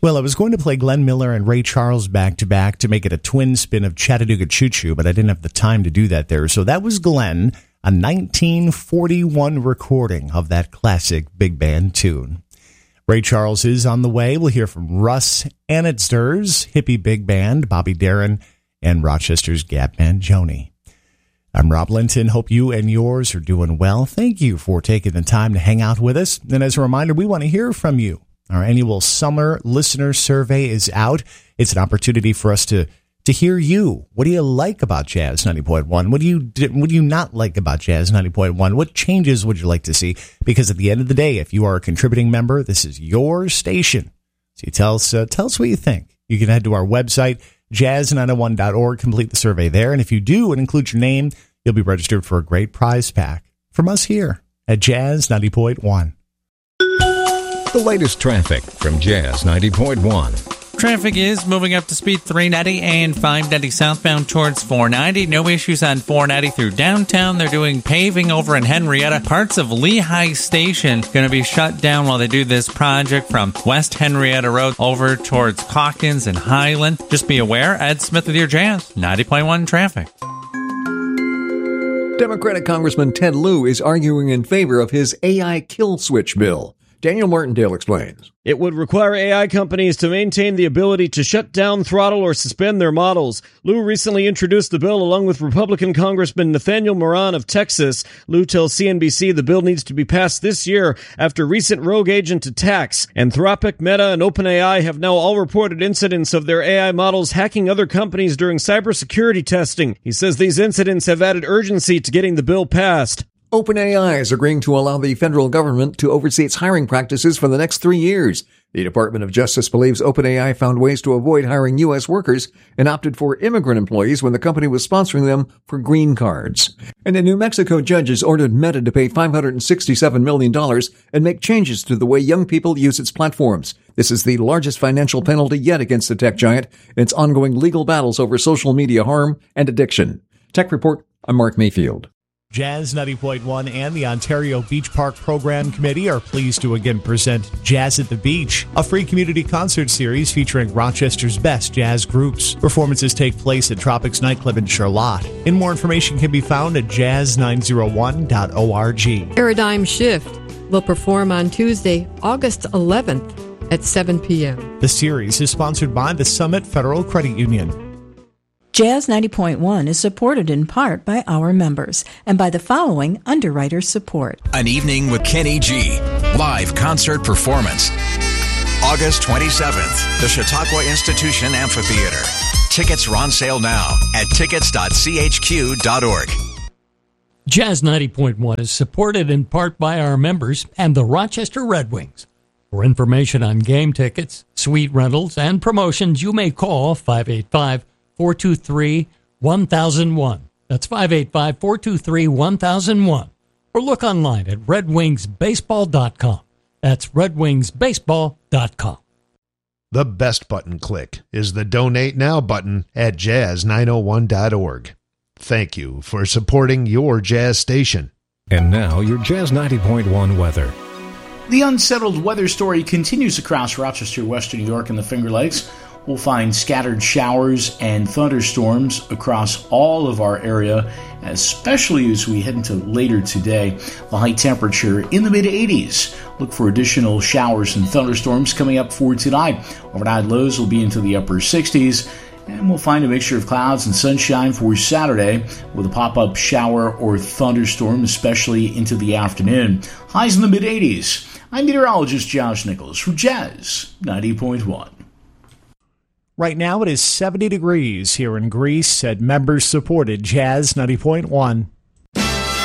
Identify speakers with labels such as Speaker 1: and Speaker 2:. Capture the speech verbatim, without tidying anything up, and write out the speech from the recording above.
Speaker 1: Well, I was going to play Glenn Miller and Ray Charles back-to-back to make it a twin spin of Chattanooga Choo Choo, but I didn't have the time to do that there. So that was Glenn, a nineteen forty-one recording of that classic big band tune. Ray Charles is on the way. We'll hear from Russ Anitster's hippie big band, Bobby Darin, and Rochester's Gap Band, Joni. I'm Rob Linton. Hope you and yours are doing well. Thank you for taking the time to hang out with us. And as a reminder, we want to hear from you. Our annual summer listener survey is out. It's an opportunity for us to to hear you. What do you like about Jazz ninety point one? What do you what do you not like about Jazz ninety point one? What changes would you like to see? Because at the end of the day, if you are a contributing member, this is your station. So you tell us uh, tell us what you think. You can head to our website, jazz nine oh one dot org, complete the survey there, and if you do and include your name, you'll be registered for a great prize pack from us here at Jazz ninety point one.
Speaker 2: The latest traffic from Jazz ninety point one.
Speaker 3: Traffic is moving up to speed three ninety and five ninety southbound towards four ninety. No issues on four ninety through downtown. They're doing paving over in Henrietta. Parts of Lehigh Station going to be shut down while they do this project from West Henrietta Road over towards Calkins and Highland. Just be aware. Ed Smith with your Jazz ninety point one traffic.
Speaker 4: Democratic Congressman Ted Lieu is arguing in favor of his A I kill switch bill. Daniel Martindale explains.
Speaker 5: It would require A I companies to maintain the ability to shut down, throttle, or suspend their models. Lieu recently introduced the bill along with Republican Congressman Nathaniel Moran of Texas. Lieu tells C N B C the bill needs to be passed this year after recent rogue agent attacks. Anthropic, Meta, and OpenAI have now all reported incidents of their A I models hacking other companies during cybersecurity testing. He says these incidents have added urgency to getting the bill passed.
Speaker 4: OpenAI is agreeing to allow the federal government to oversee its hiring practices for the next three years. The Department of Justice believes OpenAI found ways to avoid hiring U S workers and opted for immigrant employees when the company was sponsoring them for green cards. And a New Mexico judge has ordered Meta to pay five hundred sixty-seven million dollars and make changes to the way young people use its platforms. This is the largest financial penalty yet against the tech giant in its ongoing legal battles over social media harm and addiction. Tech Report, I'm Mark Mayfield.
Speaker 1: Jazz ninety point one and the Ontario Beach Park Program Committee are pleased to again present Jazz at the Beach, a free community concert series featuring Rochester's best jazz groups. Performances take place at Tropics Nightclub in Charlotte. And more information can be found at jazz nine oh one dot org.
Speaker 6: Paradigm Shift will perform on Tuesday, August eleventh at seven p.m.
Speaker 1: The series is sponsored by the Summit Federal Credit Union.
Speaker 7: Jazz ninety point one is supported in part by our members and by the following underwriter support.
Speaker 2: An Evening with Kenny G. Live concert performance. August twenty-seventh, the Chautauqua Institution Amphitheater. Tickets are on sale now at tickets dot c h q dot org.
Speaker 8: Jazz ninety point one is supported in part by our members and the Rochester Red Wings. For information on game tickets, suite rentals, and promotions, you may call five eight five, four two three, one thousand one. That's five eight five, four two three, one thousand one. Or look online at red wings baseball dot com. That's red wings baseball dot com.
Speaker 9: The best button click is the Donate Now button at jazz nine oh one dot org. Thank you for supporting your jazz station.
Speaker 2: And now your Jazz ninety point one weather.
Speaker 10: The unsettled weather story continues across Rochester, Western New York, and the Finger Lakes. We'll find scattered showers and thunderstorms across all of our area, especially as we head into later today. The high temperature in the mid eighties. Look for additional showers and thunderstorms coming up for tonight. Overnight lows will be into the upper sixties, and we'll find a mixture of clouds and sunshine for Saturday with a pop-up shower or thunderstorm, especially into the afternoon. Highs in the mid eighties. I'm meteorologist Josh Nichols for Jazz ninety point one.
Speaker 1: Right now it is seventy degrees here in Greece at members-supported Jazz ninety point one.